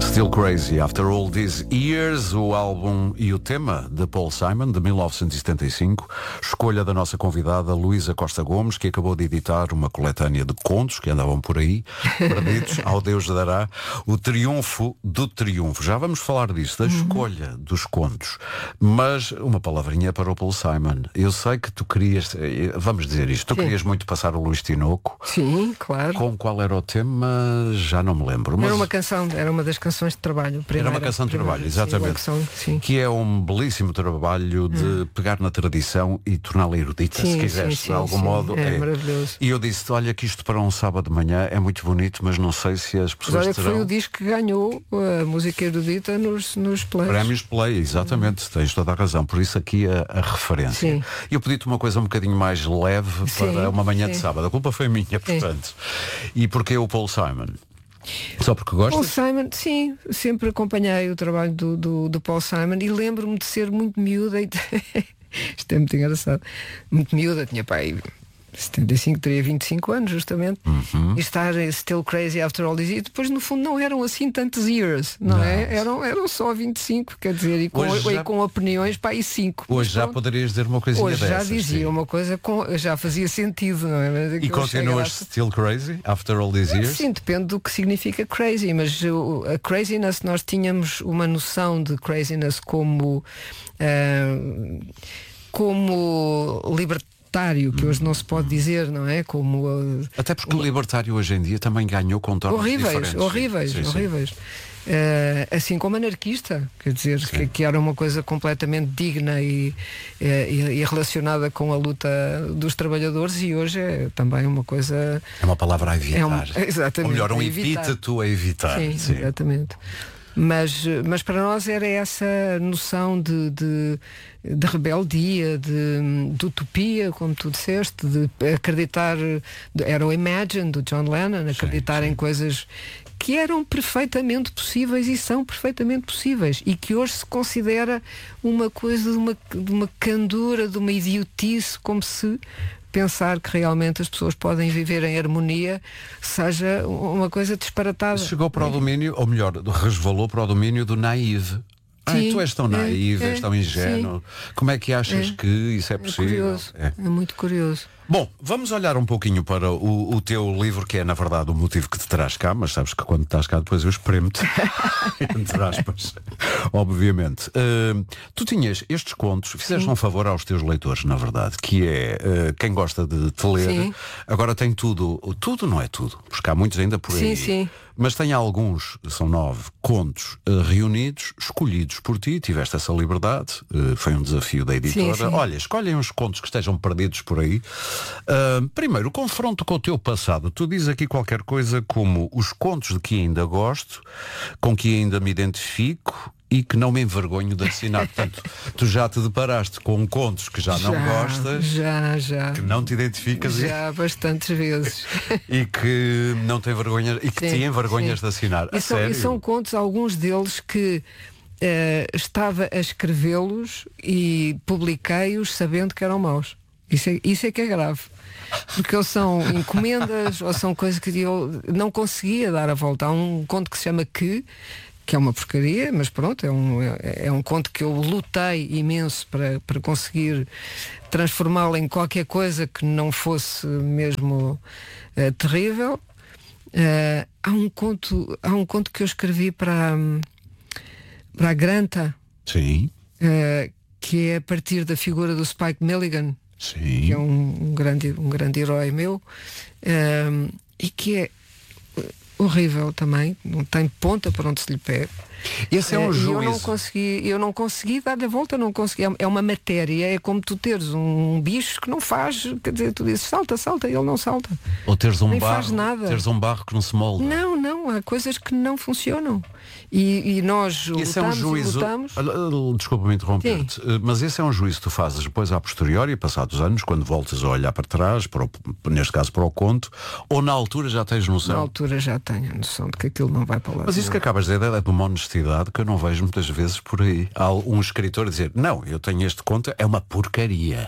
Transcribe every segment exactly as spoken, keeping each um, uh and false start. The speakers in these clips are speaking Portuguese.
Still Crazy After All These Years, o álbum e o tema de Paul Simon, de mil novecentos e setenta e cinco, escolha da nossa convidada Luísa Costa Gomes, que acabou de editar uma coletânea de contos que andavam por aí, perdidos, ao Deus dará, o triunfo do triunfo. Já vamos falar disso, da escolha dos contos, mas uma palavrinha para o Paul Simon. Eu sei que tu querias, vamos dizer isto, tu Sim. querias muito passar o Luís Tinoco. Sim, claro. Com qual era o tema? Já não me lembro. Mas... Era uma canção, era uma das canções de trabalho. Primeira, Era uma canção de primeira, trabalho, exatamente. Sim, sim. Que é um belíssimo trabalho de hum. pegar na tradição e torná-la erudita, Sim, se quiseres, sim, de algum sim, modo. É, é maravilhoso. E eu disse, olha que isto para um sábado de manhã é muito bonito, mas não sei se as pessoas mas olha terão... que foi o disco que ganhou a música erudita nos, nos plays. Prémios Play, exatamente, hum. tens toda a razão. Por isso aqui a, a referência. Sim. E eu pedi-te uma coisa um bocadinho mais leve Sim, para uma manhã sim. de sábado. A culpa foi minha, portanto. Sim. E porquê o Paul Simon? Só porque gostas? Paul Simon, sim, sempre acompanhei o trabalho do, do, do Paul Simon e lembro-me de ser muito miúda e isto é muito engraçado, muito miúda, tinha pai setenta e cinco, teria vinte e cinco anos justamente, uhum. e estar Still Crazy After All These, e depois no fundo não eram assim tantos years, não, não. é? Eram, eram só vinte e cinco, quer dizer, e com, já... e com opiniões para aí cinco. Hoje já poderias dizer uma coisinha Hoje dessas. já dizia sim. uma coisa, com, já fazia sentido, não é? Mas e continuas still crazy after all these years? Sim, depende do que significa crazy, mas o, a craziness, nós tínhamos uma noção de craziness como uh, como libertação, que hoje não se pode dizer, não é? Como uh, até porque o libertário hoje em dia também ganhou contornos horríveis, diferentes. horríveis, sim, horríveis. Uh, assim como anarquista, quer dizer, que, que era uma coisa completamente digna e, e, e relacionada com a luta dos trabalhadores, e hoje é também uma coisa. É uma palavra a evitar. É um, exatamente. Ou melhor, um epíteto a evitar. Sim, sim. Exatamente. Mas, mas para nós era essa noção de, de, de rebeldia, de, de utopia, como tu disseste, de acreditar, era o Imagine do John Lennon, acreditar sim, sim. em coisas que eram perfeitamente possíveis e são perfeitamente possíveis, e que hoje se considera uma coisa de uma, de uma candura, de uma idiotice, como se pensar que realmente as pessoas podem viver em harmonia seja uma coisa disparatada. Chegou para o domínio, ou melhor, resvalou para o domínio do naive. Ai, tu és tão naive, é, és tão ingênuo. Sim. Como é que achas é, que isso é possível? É curioso, é. é muito curioso. Bom, vamos olhar um pouquinho para o, o teu livro, que é na verdade o motivo que te traz cá, mas sabes que quando estás cá depois eu espremo-te, entre aspas, obviamente. Uh, tu tinhas estes contos, fizeste sim. um favor aos teus leitores, na verdade, que é uh, quem gosta de te ler, sim. agora tem tudo, tudo não é tudo, porque há muitos ainda por aí. Sim, sim. Mas tem alguns, são nove, contos uh, reunidos, escolhidos por ti, tiveste essa liberdade, uh, foi um desafio da editora. Sim, sim. Olha, escolhem uns contos que estejam perdidos por aí. Uh, primeiro, o confronto com o teu passado. Tu dizes aqui qualquer coisa como os contos de que ainda gosto, com que ainda me identifico e que não me envergonho de assinar. Portanto, tu já te deparaste com contos que já não já, gostas, já, já. que não te identificas já e... bastantes vezes e que não te envergonhas e que sim, te envergonhas sim. de assinar. E a são, sério? E são contos, alguns deles que uh, estava a escrevê-los e publiquei-os sabendo que eram maus. Isso é, isso é que é grave. Porque ou são encomendas ou são coisas que eu não conseguia dar a volta. Há um conto que se chama Que, que é uma porcaria, mas pronto, é um, é, é um conto que eu lutei imenso para, para conseguir transformá-lo em qualquer coisa que não fosse mesmo uh, terrível. Uh, há um conto, há um conto que eu escrevi para, para a Granta. Sim. Uh, que é a partir da figura do Spike Milligan. Sim. Que é um, um, grande, um grande herói meu, uh, e que é horrível também, não tem ponta para onde se lhe pega. Esse é um uh, juízo. Eu não consegui, eu não consegui dar a volta, não consegui. É uma matéria, é como tu teres um bicho que não faz, quer dizer, tu dizes salta, salta, ele não salta. Ou teres um nem barro, faz nada. teres um barro que não se molda. Não, não, há coisas que não funcionam. E, e nós esse lutamos é um juízo, e lutamos. Desculpa-me interromper-te, mas esse é um juízo que tu fazes depois a posteriori, passados anos, quando voltas a olhar para trás, para o, neste caso para o conto, ou na altura já tens noção? Na altura já tenho a noção de que aquilo não vai para lá. Mas isso que acabas de dizer é de uma honestidade que eu não vejo muitas vezes por aí. Há um escritor a dizer, não, eu tenho este conto, é uma porcaria.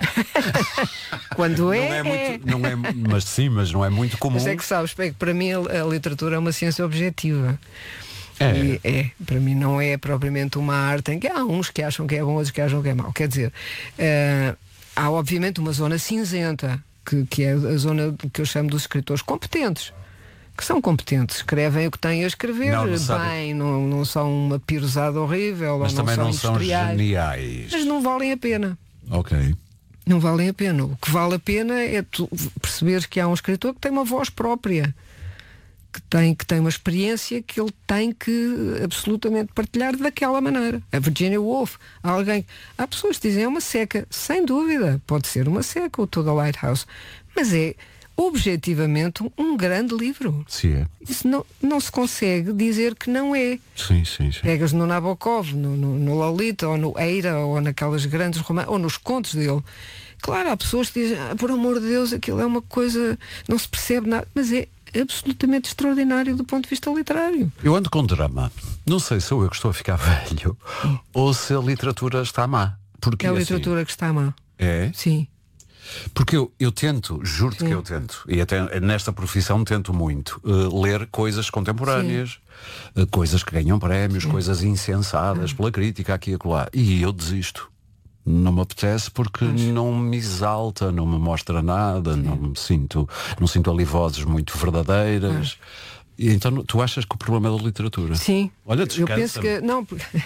Quando é, não é, muito, não é, mas sim, mas não é muito comum. Mas é que sabes, para mim a, a literatura é uma ciência objetiva. É. E é, para mim não é propriamente uma arte em que há uns que acham que é bom, outros que acham que é mau. Quer dizer, uh, há obviamente uma zona cinzenta, que, que é a zona que eu chamo dos escritores competentes, que são competentes, escrevem o que têm a escrever, não, bem, não, não são uma pirosada horrível, mas ou não também são não são industriais, geniais. mas não valem a pena. Ok. Não valem a pena. O que vale a pena é tu perceberes que há um escritor que tem uma voz própria, que tem, que tem uma experiência que ele tem que absolutamente partilhar daquela maneira. A Virginia Woolf, há alguém, há pessoas que dizem é uma seca, sem dúvida, pode ser uma seca, o To the Lighthouse, mas é objetivamente um, um grande livro. Sim, é. Isso não, não se consegue dizer que não é. Sim, sim, sim. Pegas no Nabokov, no, no, no Lolita, ou no Eira, ou naquelas grandes romances, ou nos contos dele. Claro, há pessoas que dizem, ah, por amor de Deus, aquilo é uma coisa, não se percebe nada, mas é absolutamente extraordinário do ponto de vista literário. Eu ando com drama. Não sei se sou eu que estou a ficar velho ou se a literatura está má. Porque, É a assim, literatura que está má. É? Sim. Porque eu, eu tento, juro-te que eu tento, e até nesta profissão tento muito, uh, ler coisas contemporâneas, uh, coisas que ganham prémios, coisas insensadas pela crítica aqui e acolá. E eu desisto. Não me apetece porque não me exalta, não me mostra nada, não me sinto, não sinto ali vozes muito verdadeiras. E então tu achas que o problema é da literatura? Sim. Olha, eu descansa. penso que não.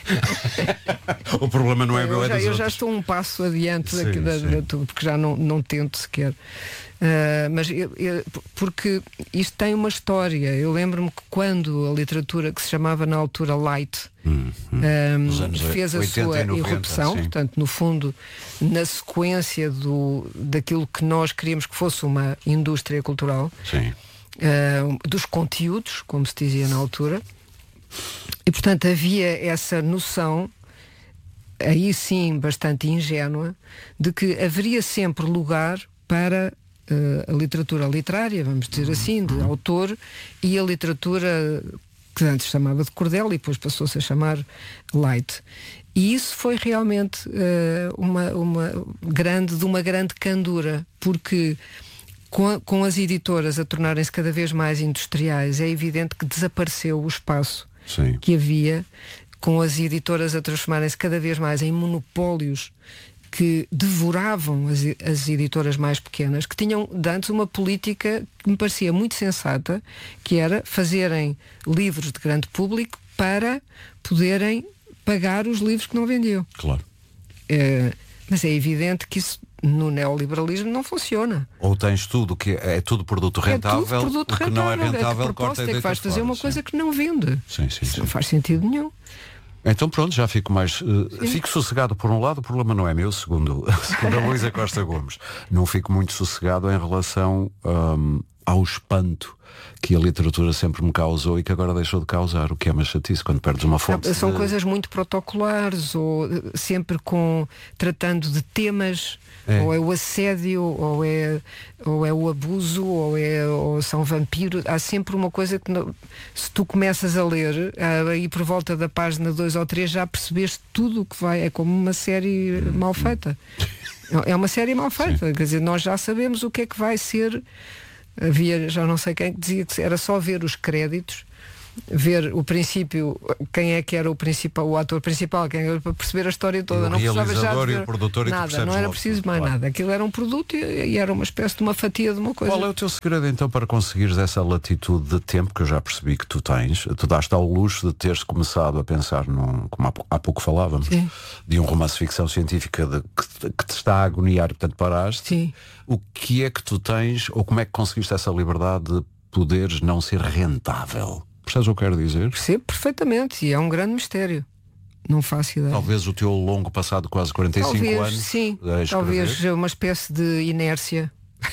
O problema não é meu, eu é já, dos eu já outros. estou um passo adiante Sim, daqui, da, sim. da, tudo, porque já não, não tento sequer. Uh, mas eu, eu, porque isto tem uma história. Eu lembro-me que quando a literatura, que se chamava na altura Light, hum, hum. um, fez a sua irrupção, sim. Portanto, no fundo, na sequência do, daquilo que nós queríamos que fosse uma indústria cultural, Sim. Uh, dos conteúdos, como se dizia na altura, e portanto havia essa noção, aí sim bastante ingênua, de que haveria sempre lugar para uh, a literatura literária, vamos dizer assim, de autor, e a literatura que antes chamava de cordel e depois passou-se a chamar light. E isso foi realmente uh, uma, uma grande, de uma grande candura, porque Com, a, com as editoras a tornarem-se cada vez mais industriais, é evidente que desapareceu o espaço Sim. que havia, com as editoras a transformarem-se cada vez mais em monopólios que devoravam as, as editoras mais pequenas, que tinham de antes uma política que me parecia muito sensata, que era fazerem livros de grande público para poderem pagar os livros que não vendiam. Claro. É, mas é evidente que isso no neoliberalismo não funciona. Ou tens tudo que é, é tudo produto rentável, é tudo produto o que rentável, não é rentável, é que corta é que vais fazer fora, uma sim. coisa que não vende. Sim, sim, Isso sim. não faz sentido nenhum. Então pronto, já fico mais uh, fico sossegado por um lado, o problema não é meu, segundo, segundo a Luísa Costa Gomes. Não fico muito sossegado em relação um, ao espanto que a literatura sempre me causou e que agora deixou de causar, o que é uma chatice quando perdes uma fonte. São de... coisas muito protocolares, ou sempre com tratando de temas, é. ou é o assédio, ou é, ou é o abuso, ou, é, ou são vampiros. Há sempre uma coisa que não, se tu começas a ler, aí por volta da página dois ou três já percebeste tudo o que vai, é como uma série mal feita. É uma série mal feita, Sim. quer dizer, nós já sabemos o que é que vai ser. Havia, já não sei quem que dizia que era só ver os créditos, ver o princípio, quem é que era o principal, o ator principal, quem era, para perceber a história toda. O não precisava já realizador de e o produtor, nada, e não era preciso mais claro. nada. Aquilo era um produto e, e era uma espécie de uma fatia de uma coisa. Qual é o teu segredo então para conseguires essa latitude de tempo que eu já percebi que tu tens? Tu daste ao luxo de teres começado a pensar num, como há pouco, há pouco falávamos, Sim. de um romance de ficção científica de, que, que te está a agoniar e portanto paraste. Sim. O que é que tu tens, ou como é que conseguiste essa liberdade de poderes não ser rentável? Percebes o que eu quero dizer? Percebo perfeitamente, e é um grande mistério. Não faço ideia. Talvez o teu longo passado de quase quarenta e cinco talvez, anos. Sim, talvez uma espécie de inércia.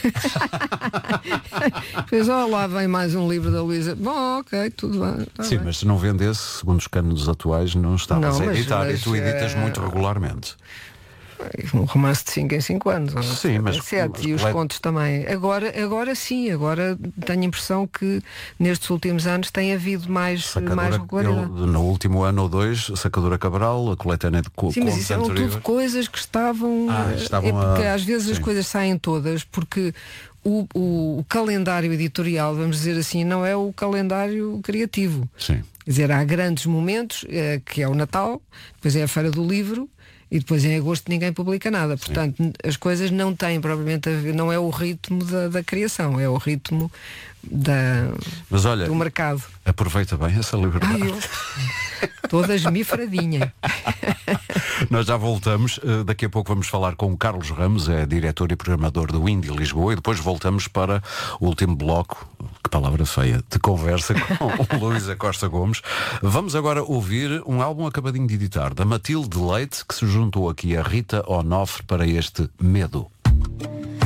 Pois, ó, lá vem mais um livro da Luísa. Bom, ok, tudo bem. Tá sim, bem. mas se não vendesse, segundo os cânones atuais, não estavas Não, a mas- editar mas, e tu editas eh, muito regularmente. Um romance de cinco em cinco anos, ou Sim, mas- sete, mas e os qual é- contos também. Agora, agora sim, agora tenho a impressão que nestes últimos anos tem havido mais, mais Sacadura, regularidade. eu, no último ano ou dois, Sacadura Cabral, a coletânea de co- Sim, mas contos isso eram anteriores. tudo coisas que estavam, Ah, eh, estavam é porque a- às vezes as sim. coisas saem todas, porque o, o, o calendário editorial, vamos dizer assim, não é o calendário criativo. Sim. Quer dizer, há grandes momentos, eh, que é o Natal, depois é a Feira do Livro, e depois em agosto ninguém publica nada. Portanto, Sim. as coisas não têm propriamente a ver, não é o ritmo da, da criação, é o ritmo da, Mas olha, do mercado. Aproveita bem essa liberdade. Ai, eu... Toda esmifradinha. Nós já voltamos, daqui a pouco vamos falar com o Carlos Ramos, é diretor e programador do Indie Lisboa, e depois voltamos para o último bloco, que palavra feia, de conversa com o Luísa Costa Gomes. Vamos agora ouvir um álbum acabadinho de editar, da Matilde Leite, que se juntou aqui a Rita Onofre para este Medo.